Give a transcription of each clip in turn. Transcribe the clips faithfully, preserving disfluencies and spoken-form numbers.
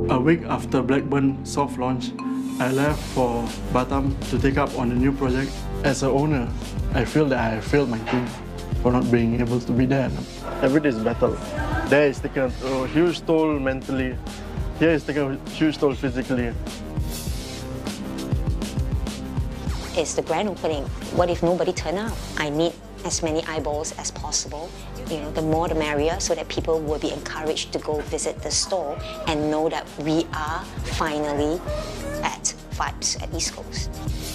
A week after Blackburn soft launch, I left for Batam to take up on a new project. As an owner, I feel that I failed my team for not being able to be there. Every day is battle. There is taking a huge toll mentally. Here is taking a huge toll physically. It's the grand opening. What if nobody turn up? I need as many eyeballs as possible. You know, the more the merrier, so that people will be encouraged to go visit the store and know that we are finally at Vibes at East Coast.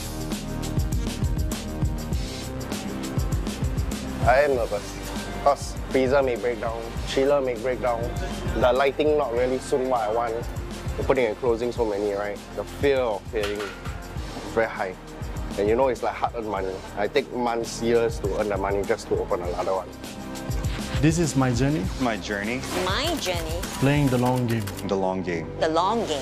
I am nervous because freezer may break down, chiller may break down, the lighting not really suit what I want. Opening and closing so many, right? The fear of failing is very high. And you know it's like hard-earned money. I take months, years to earn the money just to open another one. This is my journey. My journey. My journey. Playing the long game. The long game. The long game.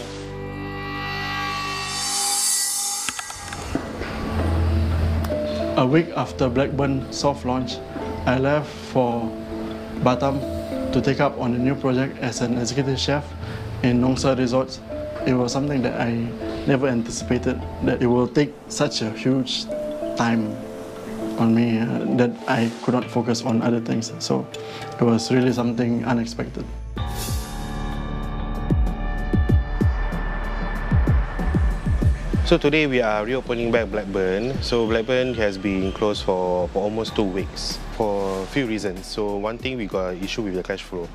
A week after Blackburn soft launch, I left for Batam to take up on a new project as an executive chef in Nongsa Resorts. It was something that I never anticipated, that it will take such a huge time on me uh, that I could not focus on other things. So it was really something unexpected. So today we are reopening back Blackburn. So Blackburn has been closed for, for almost two weeks for a few reasons. So one thing, we got an issue with the cash flow.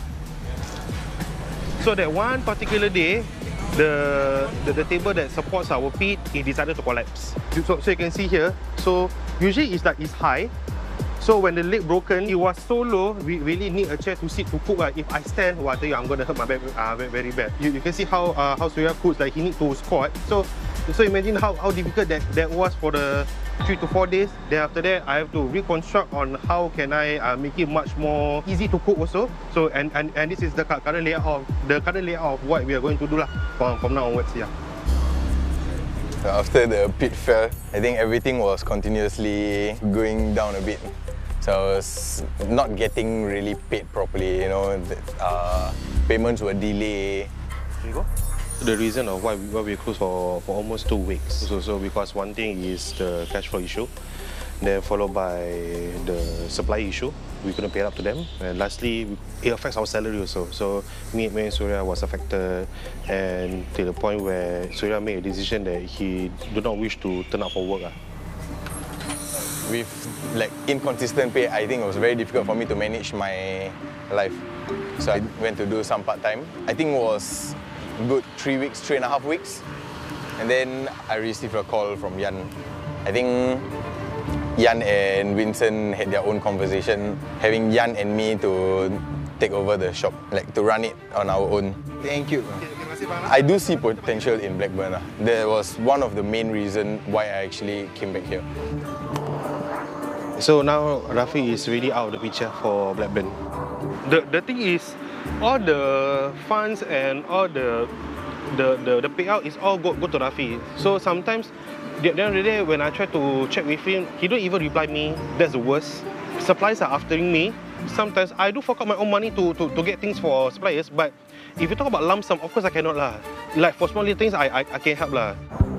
So that one particular day, the, the, the table that supports our pit, it decided to collapse. So, so you can see here, so usually it's like it's high. So when the leg broken, it was so low, we really need a chair to sit to cook. Uh, if I stand, well, I tell you, I'm going to hurt my back uh, very bad. You, you can see how uh, how Surya cooks, like he needs to squat. So so imagine how, how difficult that, that was for the three to four days. Then after that, I have to reconstruct on how can I uh, make it much more easy to cook also. So and, and, and this is the current layout of the current layout of what we are going to do lah from, from now onwards. Yeah. After the pit fell, I think everything was continuously going down a bit. So I was not getting really paid properly, you know, uh, payments were delayed. The reason of why we, why we closed for, for almost two weeks. So, so because one thing is the cash flow issue, then followed by the supply issue. We couldn't pay up to them. And lastly, it affects our salary also. So me, me and Surya was affected, and to the point where Surya made a decision that he do not wish to turn up for work. With like inconsistent pay, I think it was very difficult for me to manage my life. So I went to do some part-time. I think it was good three weeks, three and a half weeks. And then I received a call from Yan. I think Yan and Vincent had their own conversation, having Yan and me to take over the shop, like to run it on our own. Thank you. I do see potential in Blackburn. That was one of the main reasons why I actually came back here. So now Rafi is really out of the picture for Blackburn. The the thing is, all the funds and all the the the, the payout is all go, go to Rafi. So sometimes, the end of the day, when I try to check with him, he don't even reply me. That's the worst. Suppliers are aftering me. Sometimes I do fork out my own money to, to, to get things for suppliers, but if you talk about lump sum, of course I cannot lah. Like for small little things, I, I, I can't help lah.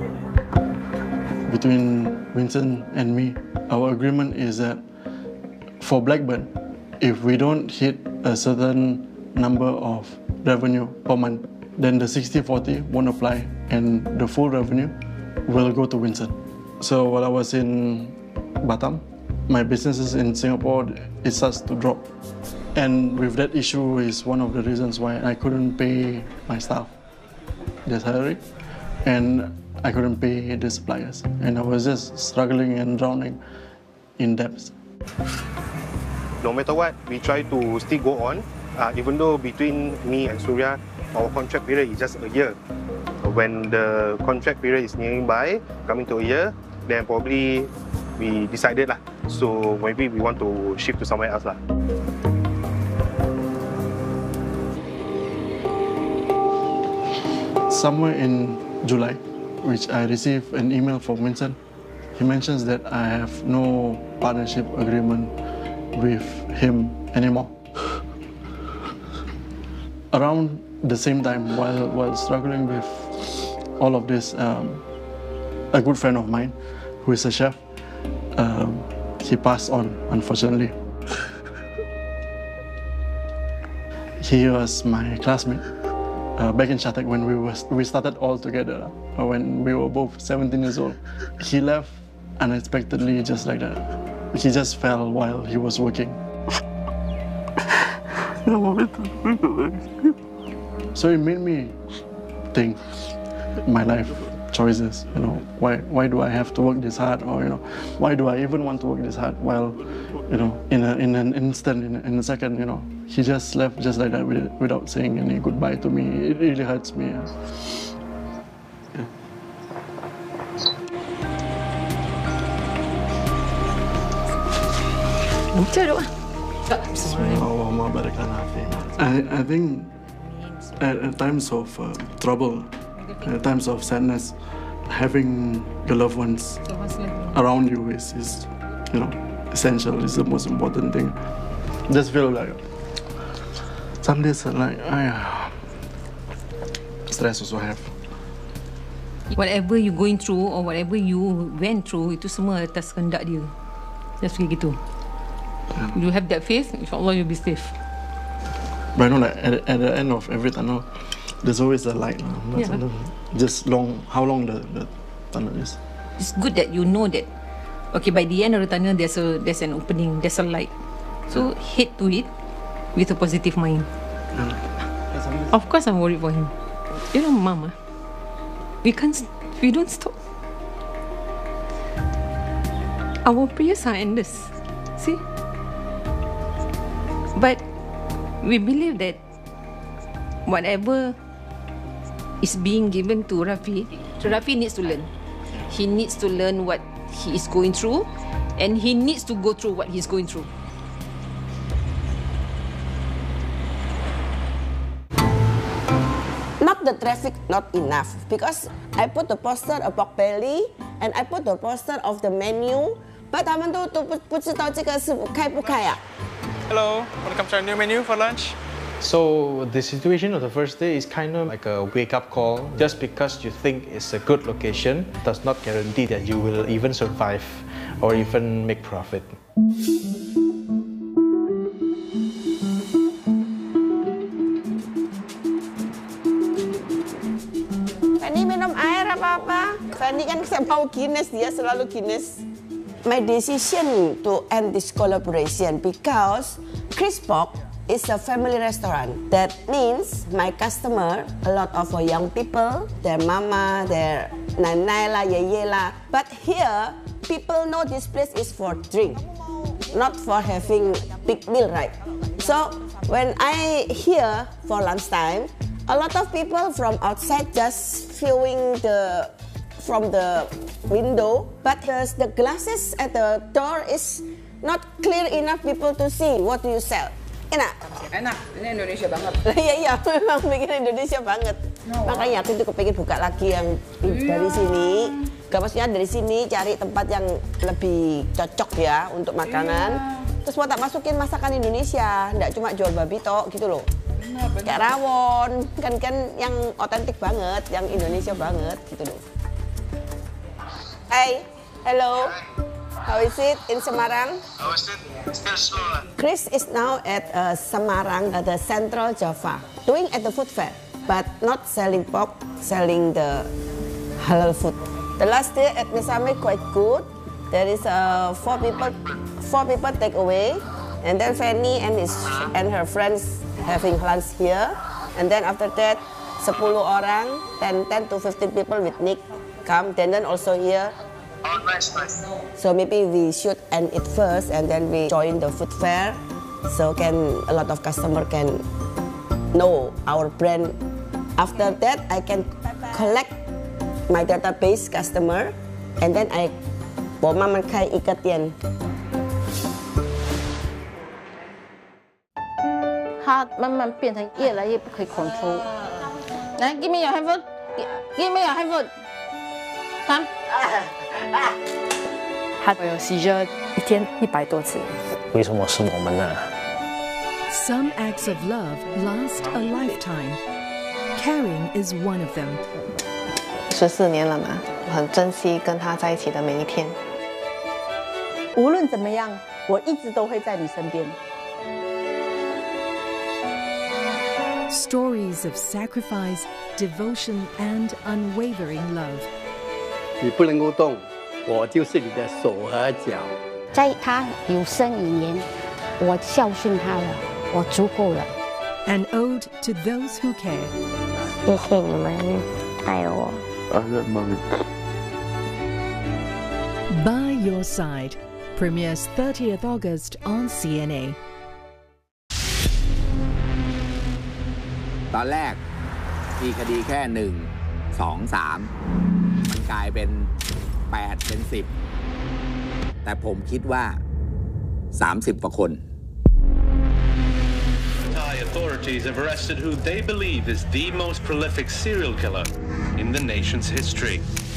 Between Vincent and me, our agreement is that for Blackburn, if we don't hit a certain number of revenue per month, then the sixty forty won't apply and the full revenue will go to Vincent. So while I was in Batam, my businesses in Singapore, it starts to drop. And with that issue is one of the reasons why I couldn't pay my staff their salary, and I couldn't pay the suppliers. And I was just struggling and drowning in debts. No matter what, we try to still go on, uh, even though between me and Surya, our contract period is just a year. When the contract period is nearing by, coming to a year, then probably we decided lah. So maybe we want to shift to somewhere else lah. Somewhere in July, which I received an email from Vincent, he mentions that I have no partnership agreement with him anymore. around the same time, while while struggling with all of this, um, a good friend of mine, who is a chef, um, he passed on, unfortunately. He was my classmate uh, back in Shatek when we was we started all together. Uh, when we were both seventeen years old, he left unexpectedly, just like that. He just fell while he was working. So it made me think my life choices. You know, why why do I have to work this hard, or you know, why do I even want to work this hard? While, you know, in a, in an instant, in a, in a second, you know, he just left just like that without saying any goodbye to me. It really hurts me. Yeah. I, I think at, at times of uh, trouble, at times of sadness, having your loved ones around you is, is, you know, essential. Is the most important thing. Just feel like some days like I uh, stress also have. Whatever you going through or whatever you went through, itu semua atas kehendak dia. Just kayak gitu. You have that faith, insyaAllah you'll be safe. But I know, like at, at the end of every tunnel, there's always a light. Yeah. Just long, how long the, the tunnel is. It's good that you know that. Okay, by the end of the tunnel, there's a there's an opening, there's a light. So head to it with a positive mind. Yeah. Of course, I'm worried for him. You know, Mama, we can't, we don't stop. Our prayers are endless. See. But we believe that whatever is being given to Rafi, Rafi needs to learn. He needs to learn what he is going through, and he needs to go through what he's going through. Not the traffic, not enough, because I put the poster of pork belly and I put the poster of the menu, but 他们都都不不知道这个是开不开啊。 Hello, want to come try a new menu for lunch? So the situation of the first day is kind of like a wake-up call. Just because you think it's a good location does not guarantee that you will even survive or even make profit. Fanny minum air apa-apa? Fanny kan mau Guinness, dia selalu Guinness. My decision to end this collaboration because Chris Pork is a family restaurant. That means my customer, a lot of young people, their mama, their nanai lah, yeye lah. But here, people know this place is for drink, not for having big meal, right? So when I here for lunchtime, a lot of people from outside just viewing the from the window, but the, the glasses at the door is not clear enough people to see. What do you sell? Enak? Enak, ini Indonesia banget. Iya, iya, memang bikin Indonesia banget. No. Makanya aku tuh kepingin buka lagi yang yeah. dari sini. Gak maksudnya dari sini cari tempat yang lebih cocok ya untuk makanan. Yeah. Terus mau tak masukin masakan Indonesia, nggak cuma jual babi tok gitu loh. Benar, benar. Kayak rawon, kan kan yang otentik banget, yang Indonesia banget gitu loh. Hi, hello. How is it in Semarang? How is it? Still slow. Chris is now at uh, Semarang, at the Central Java, doing at the food fair, but not selling pork, selling the halal food. The last day at Misame quite good. There is uh, four people, four people take away, and then Fanny and his and her friends having lunch here, and then after that, sepuluh orang, ten, ten to fifteen people with Nick come, and then also here. Oh, nice, nice. So maybe we should end it first, and then we join the food fair, so can a lot of customer can know our brand. After that, I can collect my database customer, and then I 我慢慢开一个店。 它慢慢变成越来越不可以控制。来 ，Give me your handphone. Give me your handphone. Come. 他有 seizure 一天一百多次。 为什么是我们呢？ Some acts of love last a lifetime. Caring is one of them. 十四年了嘛，很珍惜跟他在一起的每一天。 无论怎么样，我一直都会在你身边。 Stories of sacrifice, devotion, and unwavering love. 你不能够动，我就是你的手和脚。 在他有生以年，我孝顺他了，我足够了。 An ode to those who care. 谢谢你们爱我。 By Your Side premieres thirtieth August on C N A. ตอนแรกมีคดีแค่หนึ่งสองสามมันกลายเป็นแปดเป็นสิบแต่ผมคิดว่าสามสิบกว่าคน Thai authorities have arrested who they believe is the most prolific serial killer in the nation's history.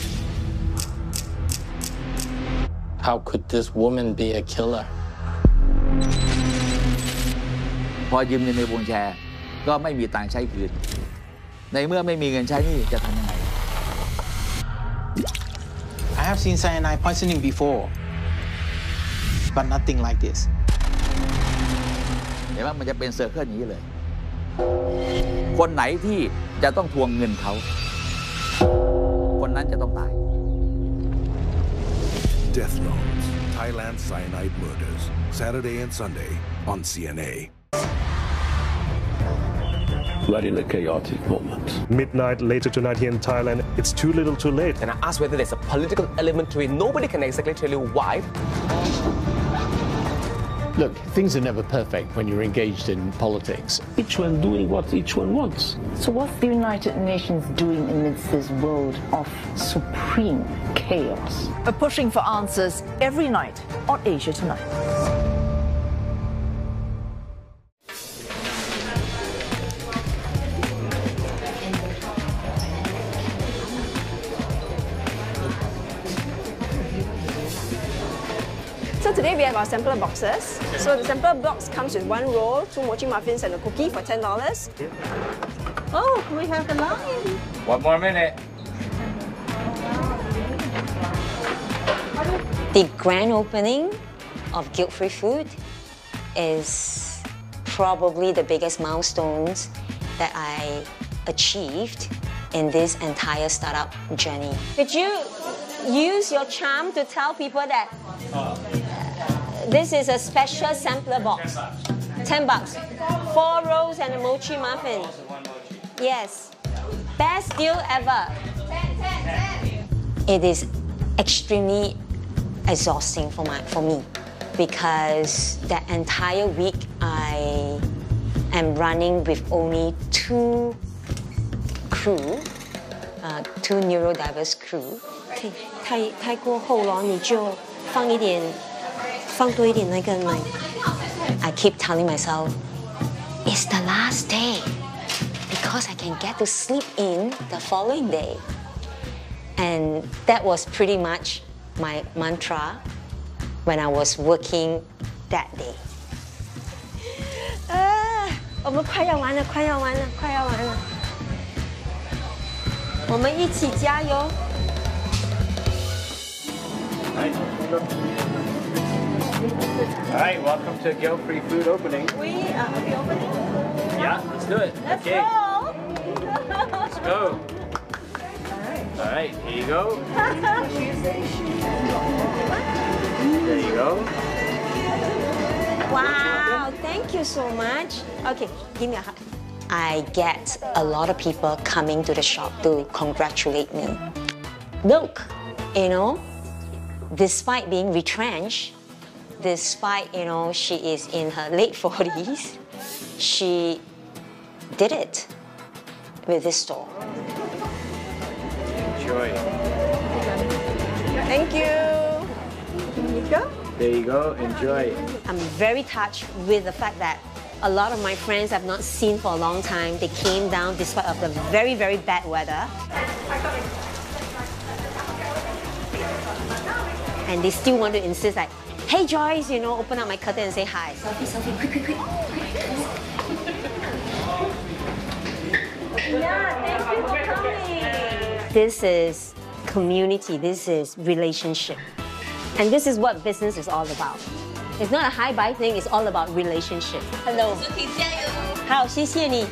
How could this woman be a killer? พอยืมเงินในวงแชร์ก็ไม่มีตังค์ใช้คืนในเมื่อไม่มีเงินใช้นี่จะทำยังไง I have seen cyanide poisoning before, but nothing like this. เห็นว่ามันจะเป็นเซอร์เคิลอย่างนี้เลยคนไหนที่จะต้องทวงเงินเขาคนนั้นจะต้องตาย Death Notes, Thailand Cyanide Murders, Saturday and Sunday on C N A. We're in a chaotic moment. Midnight later tonight here in Thailand, it's too little too late. And I asked whether there's a political element to it. Nobody can exactly tell you why. Look, things are never perfect when you're engaged in politics. Each one doing what each one wants. So what's the United Nations doing amidst this world of supreme chaos? We're pushing for answers every night on Asia Tonight. So today we have our sampler boxes. So the sampler box comes with one roll, two mochi muffins and a cookie for ten dollars. Oh, we have the line. One more minute. The grand opening of Guilt-Free Food is probably the biggest milestones that I achieved in this entire startup journey. Could you use your charm to tell people that uh, this is a special sampler box? ten bucks. Four rolls and a mochi muffin. Yes. Best deal ever. It is extremely exhausting for my for me because that entire week I am running with only two crew, uh, two neurodiverse crew. 太太过厚了，你就放一点，放多一点那个奶。I keep telling myself, it's the last day because I can get to sleep in the following day, and that was pretty much my mantra when I was working that day. 啊，我们快要完了，快要完了，快要完了，我们一起加油！ All right, welcome to Guilt-Free Food opening. We are we opening? Yeah, let's do it. Let's okay. go. Let's go. All right, here you go. There you go. Wow, thank you so much. Okay, give me a hug. I get a lot of people coming to the shop to congratulate me. Look, you know, despite being retrenched, despite, you know, she is in her late forties, she did it with this store. Enjoy. Thank you. Here you go. There you go, enjoy. I'm very touched with the fact that a lot of my friends I've not seen for a long time, they came down despite of the very, very bad weather. And they still want to insist like, Hey Joyce, you know, open up my curtain and say hi. Selfie, selfie, quick, quick, quick. Yeah, thank you for coming. This is community, this is relationship. And this is what business is all about. It's not a hi-bye thing, it's all about relationship. Hello. How, 谢谢你.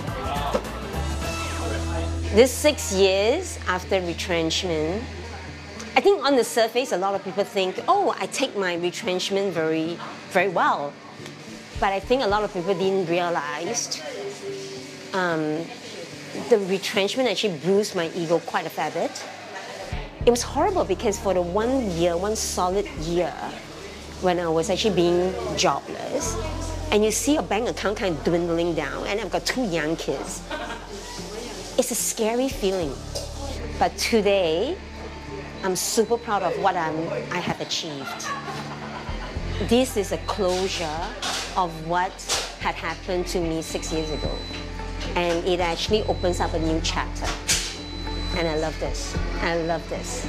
This six years after retrenchment, I think on the surface, a lot of people think, oh, I take my retrenchment very, very well. But I think a lot of people didn't realize um, the retrenchment actually bruised my ego quite a fair bit. It was horrible because for the one year, one solid year, when I was actually being jobless, and you see your bank account kind of dwindling down, and I've got two young kids, it's a scary feeling. But today, I'm super proud of what I'm, I have achieved. This is a closure of what had happened to me six years ago. And it actually opens up a new chapter. And I love this. I love this.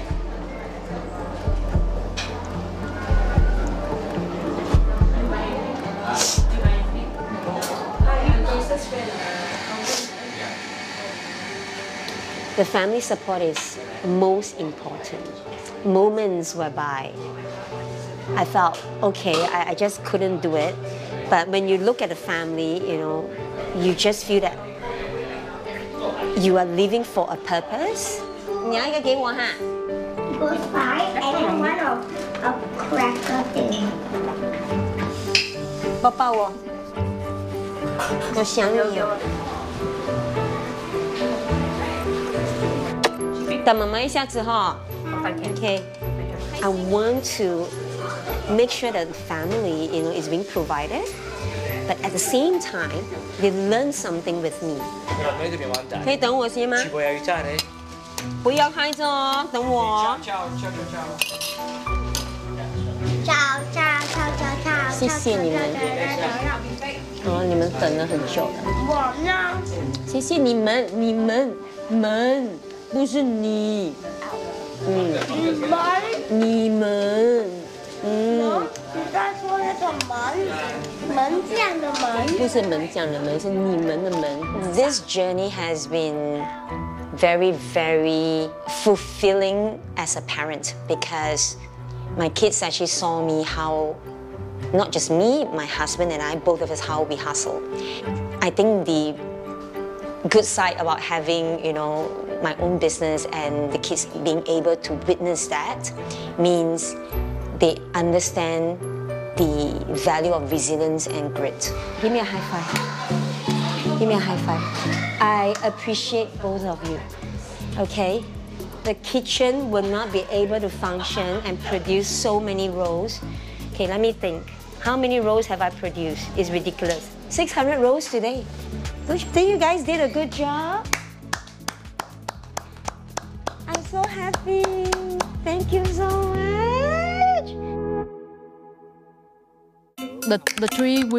The family support is most important. Moments whereby I felt, okay, I, I just couldn't do it. But when you look at the family, you know, you just feel that you are living for a purpose. 你要一个给我哈。 Goes five and one of a cracker thing. 抱抱我，我想你哦。等妈妈一下子哈。Okay. I want to make sure that the family, you know, is being provided, but at the same time, they learn something with me. 可以等我先吗？不要开着哦，等我。谢谢你们。哦，你们等了很久了。我呢？谢谢你们，你们们不是你。嗯。你们。你们。嗯。你在说那种门门将的门？不是门将的门，是你们的门。This journey has been very, very fulfilling as a parent because my kids actually saw me how, not just me, my husband and I, both of us, how we hustle. I think the good side about having, you know, my own business and the kids being able to witness that means they understand the value of resilience and grit. Give me a high five. Give me a high five. I appreciate both of you, okay? The kitchen will not be able to function and produce so many rolls. Okay, let me think. How many rolls have I produced? It's ridiculous. six hundred rolls today. Don't you think you guys did a good job? I'm so happy. Thank you so much. The, the tree will